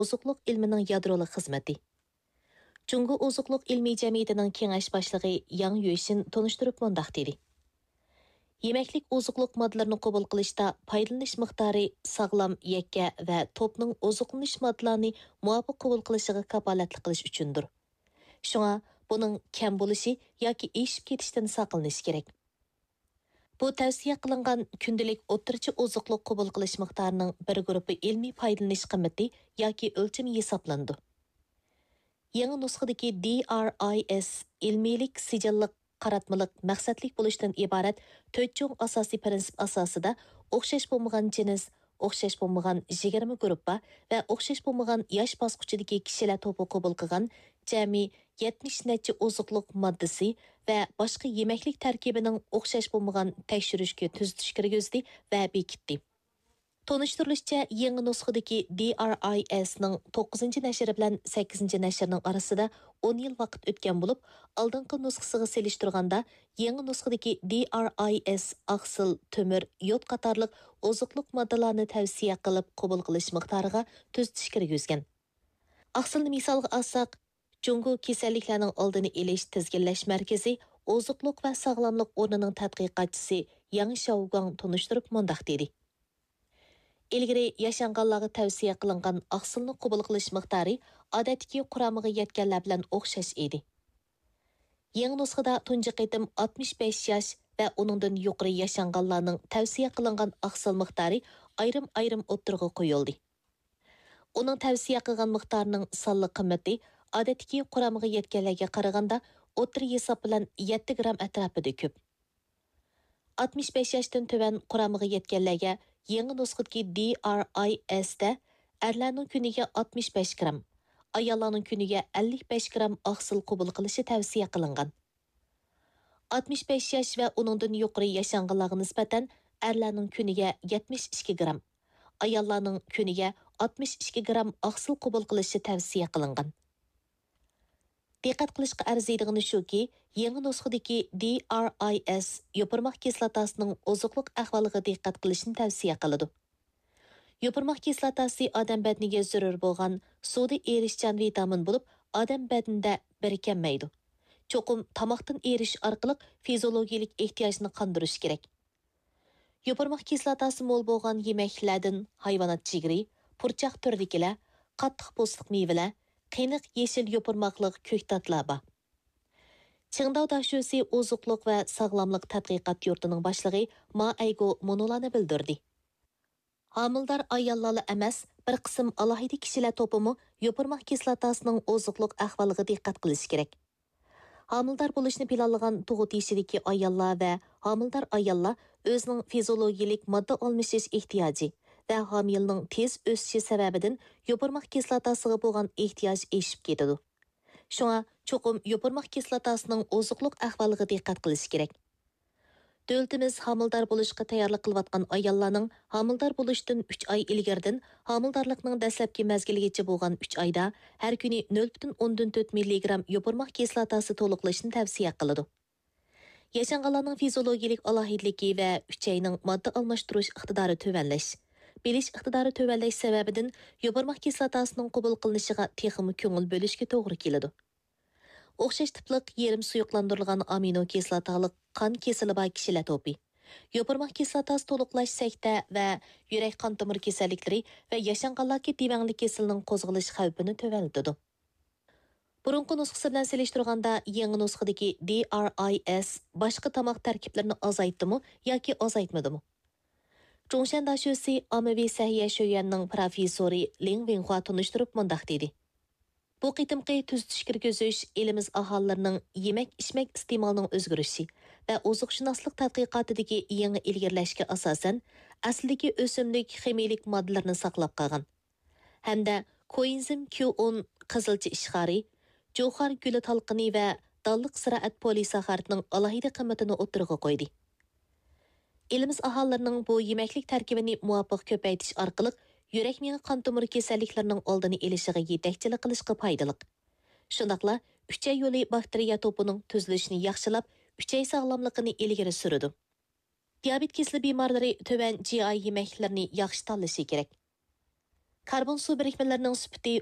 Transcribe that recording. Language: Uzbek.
ozuqluq ilmining yadroliq xizmati. Cungu ozuqluq ilmiy jamiyatining kengash boshlig'i Yang Yuishin tonishtirib mundaq dedi. Yemeklik ozuqluq modlarini qabul qilishda foydalanish miqdori sog'lom yakka va to'pning ozuqlanish modlarini muvofiq qabul qilishiga kafolatlik qilish uchundir. Shunga buning kam bo'lishi yoki eshib ketishdan saqlanish kerak. Bu tavsiya qilingan kundalik o'rtacha ozuqluq qabul qilish miqdorining bir guruhi ilmiy foydalanish qimmati yoki o'lchami hisoblandi. Yangi nusxadagi DRIS ilmiylik sijilliq qaratmalik maqsadlik bo'lishdan iborat 4 cho'ng asosiy prinsip asosida o'xshash bo'lmagan jins, o'xshash bo'lmagan 20 guruhga va o'xshash bo'lmagan yosh bosqichidagi kishilar to'pi qabul qilgan jami 70 necha ozuqliq moddasi va boshqa yemeklik tarkibining o'xshash bo'lmagan tekshirishga tuzitish kirgizdi va bekitdi. Tonushtirilishicha, yangi nusxadagi DRIS-ning 9-nashri bilan 8-nashrning orasida 10 yil vaqt o'tgan bo'lib, oldingi nusxasiga selishtirganda yangi nusxadagi DRIS oqsil, temir, yod qatorliq ozuqliq moddalarni tavsiya qilib qabul qilish miqdoriga tuzitish kirgizgan. Oqsilni misolga olsak, Jungo kasalliklarning oldini olish tizginlash markazi ozuqliq va sog'lomlik o'rnining tadqiqotchisi Yang Shaogang tonishtirib mundaq dedi. İlgiri yaşanğanlarga tavsiya qilingan oqsilni qabul qilish miqdori odatdagi quramiga yetganlar bilan o'xshash edi. Yangi nusxada tunji qitim 65 yosh va uningdan yuqori yaşanğanlarning tavsiya qilingan oqsil miqdori ayrim-ayrim o'ttirg'i qo'yildi. Uning tavsiya qilgan miqdorining sonli qimmati odatdagi quramiga yetganlarga qaraganda o'ttir hisob bilan 7 gram atrofida ko'p. 65 yoshdan tuvan quramiga yetganlarga yangi nusxadagi DRIS-da erlarning kuniga 65 gram, ayollarning kuniga 55 gram oqsil qabul qilishi tavsiya qilingan. 65 yosh va uningdan yuqori yaşanğanlarga nisbatan erlarning kuniga 72 gram, ayollarning kuniga 62 gram oqsil qabul qilishi tavsiya qilingan. Diqqat qilishga arziydigani shuki, yangi nusxadagi DRIS yopirmoq kislotasining ozuqliq ahvoliga diqqat qilishni tavsiya qiladi. Yopirmoq kislotasi odam badaniga zarur bo'lgan suvda erishgan vitamin bo'lib, odam badanida birikmaydi. Cho'qim tomoqdan erish orqali fiziologik ehtiyojni qondirish kerak. Yopirmoq kislotasi mo'l bo'lgan yemeklardan hayvonot jigri, purchoq turdikilar, qattiq po'stliq mevalar, qiyniq yeşil yopirmoqliq ko'ktatlar bor. Qingdao dashusi ozuqliq va sog'lomlik tadqiqot yurtining boshlig'i Ma Aygo monolarni bildirdi. Homildor ayollar emas, bir qism alohida kishilar to'pimi yopirmoq kislotasining ozuqliq ahvoliga diqqat qilish kerak. Homildor bo'lishni planlagan tug'ut yeshidagi ayollar va homildor ayollar o'zining fiziologik modda almashish ehtiyoji va homilning tez o'sishi sababidan yopirmoq kislotasiga bo'lgan ehtiyoj eshib ketadi. Shunga cho'qim yopirmoq kislotasining ozuqliq ahvoliga diqqat qilish kerak. Davlatimiz homildor bo'lishga tayyorlik qilayotgan ayollarning homildor bo'lishdan 3 oy ilgaridan homildorlikning dastlabki mazgiligacha bo'lgan 3 oyda har kuni 0,4 mg yopirmoq kislotasi to'liqlashni tavsiya qiladi. Yaşanğanlarning fiziologik alohidligi va 3 oyning modda almashtirish iqtidori tuvanlash, bilish iqtidori tuvanlash sababidan yopirmoq kislotasining qabul qilinishiga texmi ko'ngil bo'lishga to'g'ri keladi. O'xshash tipliq yerim suyuqlantirilgan amino kislotaliq qon kesili bor kishilar to'pi. Yopirmoq kislotasi to'liqlash sakta va yurak qon tomir kasalliklari va yaşanğanlarga devangli kasalning qo'zg'alish xavfini tuvanlatadi. Burunqi nusxasi bilan selishtirganda yangi nusxadagi DRIS boshqa tomoq tarkiblarini azaytdimi yoki azaytmadimi? Zhongshan dashusi ommaviy sahiya sho'yanning professori Ling Wenhua tunishtirib mundaq dedi. Bu qitimqi tuzitish kirgizish elimiz aholilarining yemek-ichmak iste'molining o'zgarishi va ozuqshunoslik tadqiqotidagi yangi ilgirlashga asosan aslidagi o'simlik ximiyalik moddalarni saqlab qolgan. Hamda koenzim Q10 qizilcha ishxori, jo'xar guli talqini va dalliq siraat polisaxaridning alohida qimmatini o'tirg'i qo'ydi. Elimiz aholilarining bu yemeklik tarkibini muvofiq ko'paytirish orqali yurak miya qon tomir kasalliklarining oldini olishiga yetakchilik qilishga foydali. Shundaqla 3 oy yo'li bakteriya to'pining tuzilishini yaxshilab, 3 oy sog'lomligini ilgari suradi. Diabet kasali bemorlari tuvan GI yemeklarini yaxshi tanlashi kerak. Karbon su birikmelerining süpütü